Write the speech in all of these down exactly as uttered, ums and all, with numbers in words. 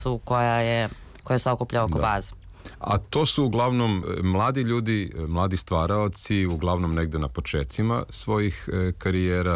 koja je koja se okuplja oko Da. baze. A to su uglavnom mladi ljudi, mladi stvaraoci, uglavnom negde na počecima svojih e, karijera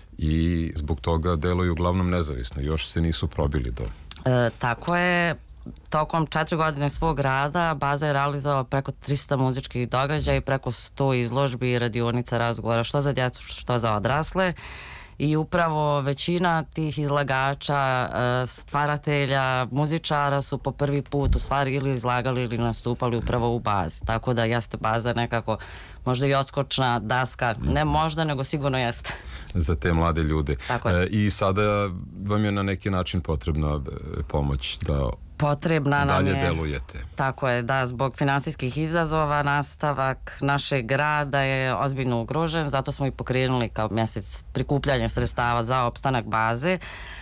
i zbog toga deluju uglavnom nezavisno, još se nisu probili do... E, tako je, tokom četiri godine svog rada baza je realizovao preko tristo muzičkih događaja i preko sto izložbi, radionica, razgovora, što za djecu, što za odrasle. I upravo većina tih izlagača, stvaratelja, muzičara su po prvi put u stvari ili izlagali ili nastupali upravo u bazi. Tako da jeste baza nekako možda i odskočna daska, ne možda, nego sigurno jeste. Za te mlade ljude. Tako je. E, I sada vam je na neki način potrebna pomoć da Potrebna nam dalje je, delujete. Tako je, da, zbog finansijskih izazova nastavak našeg grada je ozbiljno ugrožen, zato smo i pokrenuli kao mjesec prikupljanja sredstava za opstanak baze,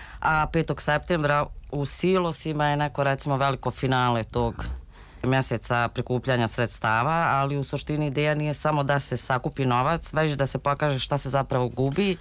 a petog septembra u Silosima je neko recimo veliko finale tog mjeseca prikupljanja sredstava, ali u suštini ideja nije samo da se sakupi novac, već da se pokaže šta se zapravo gubi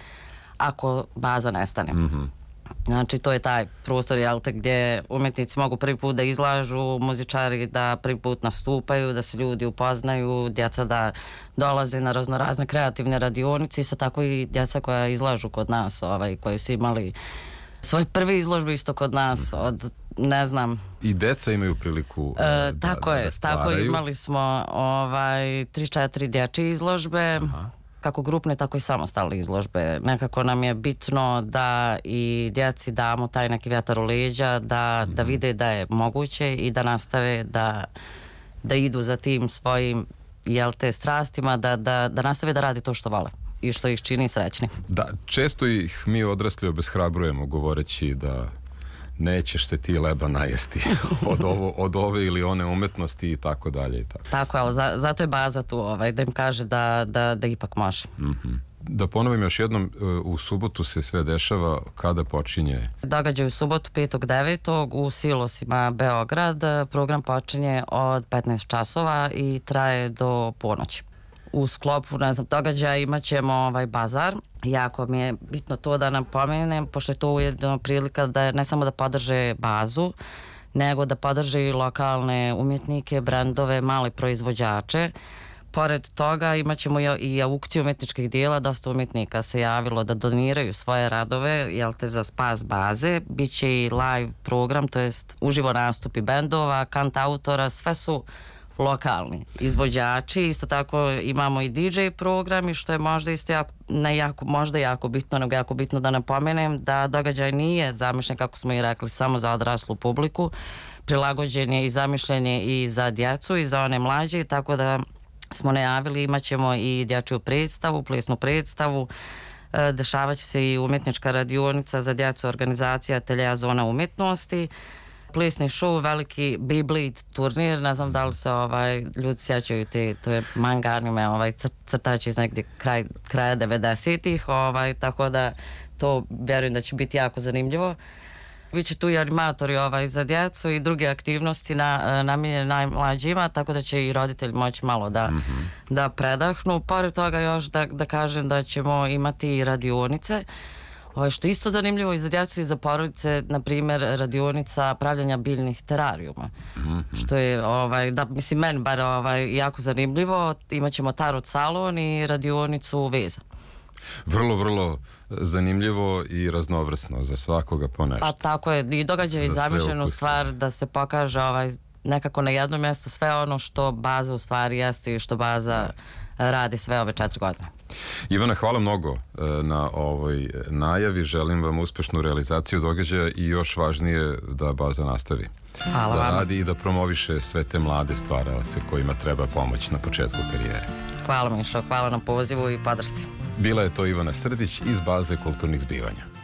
ako baza nestane. Mhm. Znači, to je taj prostor, jel te, gdje umjetnici mogu prvi put da izlažu, muzičari da prvi put nastupaju, da se ljudi upoznaju, djeca da dolaze na raznorazne kreativne radionice, isto tako i djeca koja izlažu kod nas, ovaj, koji su imali svoje prve izložbe isto kod nas, od, ne znam... I deca imaju priliku e, da, tako da, je, da stvaraju. Tako imali smo ovaj, tri četiri dječje izložbe, Aha. kako grupne, tako i samostalne izložbe. Nekako nam je bitno da i djeci damo taj neki vjetar u leđa, da, mm-hmm. da vide da je moguće i da nastave da, da idu za tim svojim, jel te, strastima, da, da, da nastave da radi to što vole i što ih čini srećni. Da, često ih mi odrasli obeshrabrujemo govoreći da nećeš se ti leba najesti od, ovo, od ove ili one umetnosti i tako dalje. I tako. Tako je, ali za, zato je baza tu, ovaj, da im kaže da, da, da ipak može. Mm-hmm. Da ponovim još jednom, u subotu se sve dešava, kada počinje? Događaj u subotu petog devetog u Silosima, Beograd. Program počinje od petnaest časova i traje do ponoći. U sklopu, ne znam, događaja imat ćemo ovaj bazar. Jako mi je bitno to da napomenem, pošto je to ujedno prilika da ne samo da podrže bazu, nego da podrže i lokalne umjetnike, brendove, male proizvođače. Pored toga imat ćemo i aukciju umjetničkih dijela, dosta umjetnika se javilo da doniraju svoje radove, jel te, za spas baze. Biće i live program, to jest uživo nastupi bendova, kantautora, sve su lokalni izvođači. Isto tako imamo i D J program i što je možda isto jako, ne jako, možda jako bitno, nego jako bitno da napomenem da događaj nije zamišljen, kako smo i rekli, samo za odraslu publiku. Prilagođen je i zamišljen je i za djecu i za one mlađe, tako da smo najavili, imat ćemo i dječju predstavu, plesnu predstavu, dešavat će se i umjetnička radionica za djecu, organizacija Ateljeja Zona umjetnosti, plesni show, veliki Beyblade turnir, ne znam da li se ovaj, ljudi sjećaju te, to je manga anime, ovaj, crtač iz negdje kraj, kraja devedesetih, ovaj, tako da to vjerujem da će biti jako zanimljivo. Biće tu i animatori ovaj, za djecu i druge aktivnosti na, namijenjene najmlađima, tako da će i roditelji moći malo da, mm-hmm. da predahnu. Pored toga još da, da kažem da ćemo imati i radionice, ovaj, što je isto zanimljivo i za djecu i za porodice, na primjer radionica pravljanja biljnih terarijuma, mm-hmm. što je, ovaj, da, mislim, meni bar ovaj, jako zanimljivo. Imaćemo tarot salon i radionicu veza. Vrlo, vrlo zanimljivo i raznovrsno za svakoga po nešto. Pa tako je, i događaj je zamišljen u stvar da se pokaže ovaj, nekako na jednom mjestu sve ono što baza u stvari jeste i što baza radi sve ove četiri godine. Ivana, hvala mnogo na ovoj najavi, želim vam uspešnu realizaciju događaja i još važnije da baza nastavi. Hvala da vam. radi i da promoviše sve te mlade stvaraoce kojima treba pomoć na početku karijere. Hvala Mišo, hvala na pozivu i podršci. Bila je to Ivana Srdić iz baze kulturnih zbivanja.